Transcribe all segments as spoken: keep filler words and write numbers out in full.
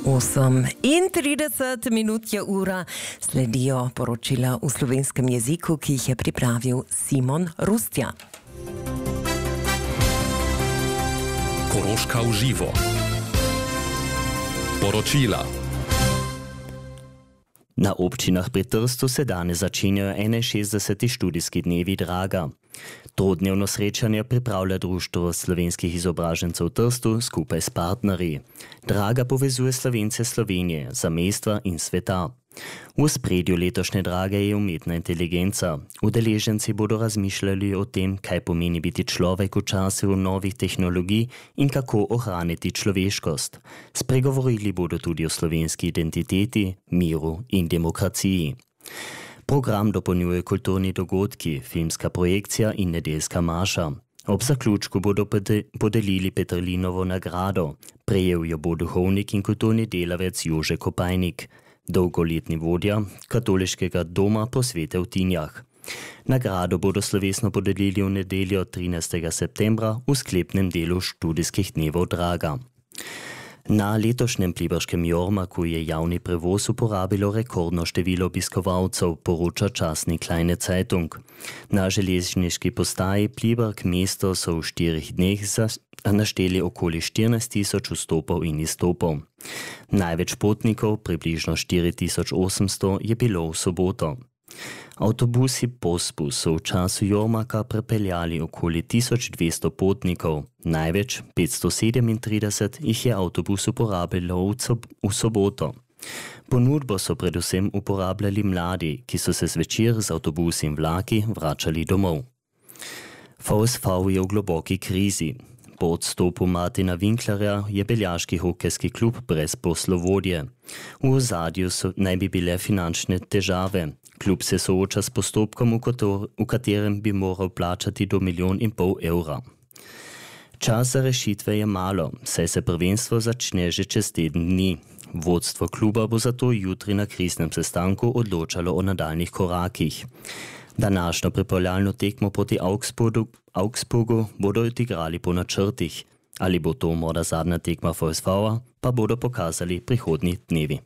osem in trideset minut je ura, sledijo poročila v slovenskem jeziku, ki jih je pripravil Simon Rustja. Koroška v živo. Poročila. Na občinah pri Trstu se danes začenjajo enainšestdeseti študijski dnevi Draga. Trodnevno srečanje pripravlja Društvo slovenskih izobražencev v Trstu skupaj s partnerji. Draga povezuje Slovence Slovenije, zamejstva in sveta. V ospredju letošnje Drage je umetna inteligenca. Udeleženci bodo razmišljali o tem, kaj pomeni biti človek v času novih tehnologij in kako ohraniti človeškost. Spregovorili bodo tudi o slovenski identiteti, miru in demokraciji. Program dopolnjuje kulturni dogodki, filmska projekcija in nedeljska maša. Ob zaključku bodo podelili Petrlinovo nagrado. Prejel jo bo duhovnik in kulturni delavec Jože Kopajnik, dolgoletni vodja katoliškega doma posvete v Tinjah. Nagrado bodo slovesno podelili v nedeljo trinajstega septembra v sklepnem delu študijskih dnevov Draga. Na letošnjem pliberškem jormaku je javni prevoz uporabilo rekordno število obiskovalcev, poroča časnik Kleine Zeitung. Na železniški postaji Pliberk mesto so v štirih dneh našteli okoli štirinajst tisoč vstopov in izstopov. Največ potnikov, približno štiri tisoč osemsto, je bilo v soboto. Avtobusi Postbus so v času jormaka prepeljali okoli tisoč dvesto potnikov. Največ, petsto sedemintrideset, jih je avtobus uporabljalo v soboto. Ponudbo so predvsem uporabljali mladi, ki so se zvečer z avtobusi in vlaki vračali domov. V S V je v globoki krizi. Po odstopu Martina Winklerja je beljaški hokejski klub brez poslovodje. V ozadju so naj bi bile finančne težave. Klub se sooča s postopkom, v katerem bi moral plačati do milijon in pol evra. Čas za rešitve je malo, saj se prvenstvo začne že čez teden dni. Vodstvo kluba bo zato jutri na kriznem sestanku odločalo o nadaljnih korakih. Današnjo pripravljalno tekmo proti Augsburgu, Augsburgu bodo odigrali po načrtih. Ali bo to morda zadnja tekma V S V-a, pa bodo pokazali prihodnji dnevi.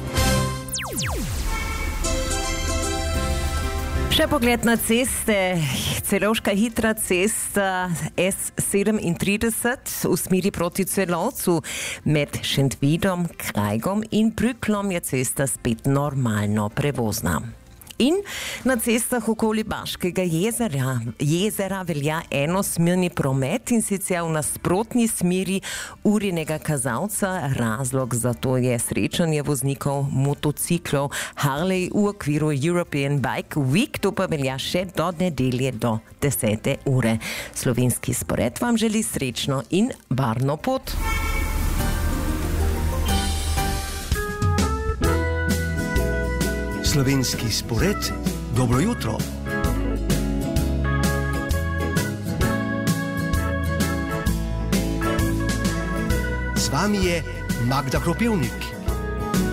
Še pogled na ceste. Celovška hitra cesta S sedemintrideset v smeri proti Celovcu med Šentvidom, Krajgom in Brüklom je cesta spet normalno prevozna. In na cestah okoli Baškega jezera, jezera velja enosmerni promet in sicer v nasprotni smeri urnega kazalca. Razlog za to je srečanje voznikov motociklov Harley v okviru European Bike Week, to pa velja še do nedelje do desete ure. Slovenski spored vam želi srečno in varno pot. Slovenski spored, dobro jutro. Z vami je Magda Kropivnik.